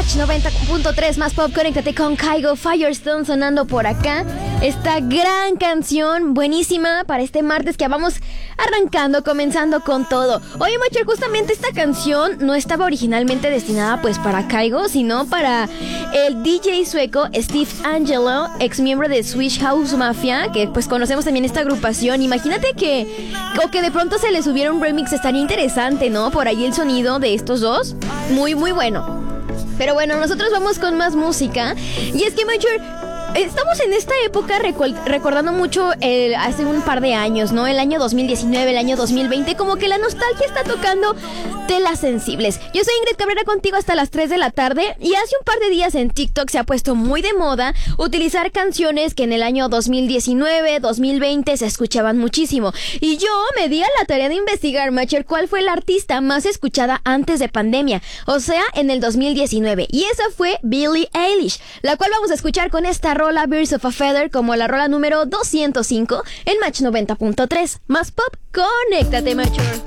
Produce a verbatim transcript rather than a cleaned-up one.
Match noventa punto tres más pop. Conéctate con Kygo, Firestone sonando por acá. Esta gran canción, buenísima para este martes que vamos arrancando, comenzando con todo. Oye, Macher, justamente esta canción no estaba originalmente destinada pues para Kygo, sino para el D J sueco Steve Angello, ex miembro de Swedish House Mafia, que pues conocemos también esta agrupación. Imagínate que, o que de pronto se les hubiera un remix, estaría interesante, ¿no? Por ahí el sonido de estos dos, muy muy bueno. Pero bueno, nosotros vamos con más música. Y es que, Macher, estamos en esta época recu- recordando mucho el, hace un par de años, ¿no? El año dos mil diecinueve, el año dos mil veinte, como que la nostalgia está tocando telas sensibles. Yo soy Ingrid Cabrera, contigo hasta las tres de la tarde, y hace un par de días en TikTok se ha puesto muy de moda utilizar canciones que en el año dos mil diecinueve, dos mil veinte se escuchaban muchísimo. Y yo me di a la tarea de investigar, Macher, cuál fue la artista más escuchada antes de pandemia, o sea, en el dos mil diecinueve, y esa fue Billie Eilish, la cual vamos a escuchar con esta rola Birds of a Feather como la rola número doscientos cinco en Match noventa punto tres. Más pop, conéctate, Macher.